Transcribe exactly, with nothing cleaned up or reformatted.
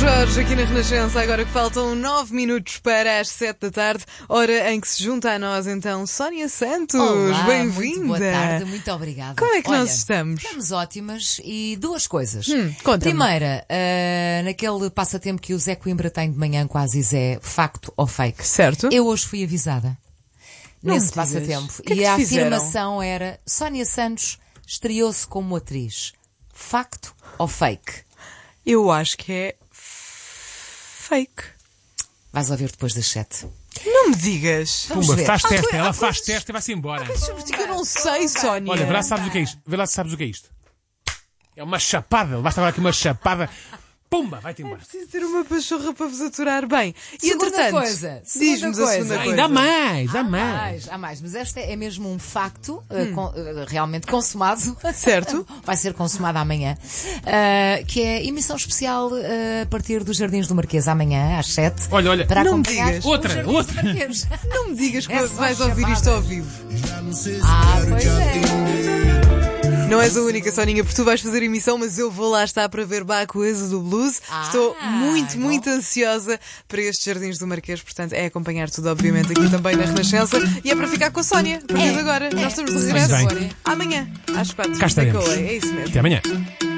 Jorge aqui na Renascença, agora que faltam nove minutos para as sete da tarde, hora em que se junta a nós então Sónia Santos. Olá, bem-vinda. muito boa tarde, muito obrigada. Como é que Olha, nós estamos? Estamos ótimas e duas coisas. Hum, conta-me. Primeira, uh, naquele passatempo que o Zé Coimbra tem de manhã quase Zé, facto ou fake? Certo. Eu hoje fui avisada Não nesse me digas. passatempo Que é que e a te fizeram? afirmação era: Sónia Santos estreou-se como atriz. Facto ou fake? Eu acho que é fake. Vais ouvir depois das sete. Não me digas. Vamos Pumba, ver. faz Ah, teste, tu- ela ah, faz pois- teste e vai-se embora. Deixa-me dizer que eu não sei, Sónia. Olha, vê lá se sabes o que é isto. Vê lá se sabes o que é isto. É uma chapada, basta agora aqui uma chapada. Pumba, vai-te embora. Preciso ter uma pachorra para vos aturar bem. E Segunda entretanto, coisa, segunda diz-nos a coisa. segunda Ai, coisa. Dá mais, dá Há mais. mais, há mais, mas este é mesmo um facto uh, con- uh, realmente consumado. Certo. Vai ser consumado amanhã. Uh, que é emissão especial uh, a partir dos Jardins do Marquês amanhã, às sete. Olha, olha. Para Não me acompanhar digas. os Outra, Jardins outra. do Marquês. Não me digas que É só vais ouvir chamada. isto ao vivo. Ah, pois é. Não és a única, Soninha, porque tu vais fazer emissão, mas eu vou lá estar para ver Baco Êxodo do Blues. Ah, Estou muito, bom. muito ansiosa para estes Jardins do Marquês, portanto é acompanhar tudo, obviamente, aqui também na Renascença. E é para ficar com a Sónia, a partir É, de agora. é. Nós estamos de Muito regresso bem. amanhã, às quatro. Cá estaremos. É isso mesmo. Até amanhã.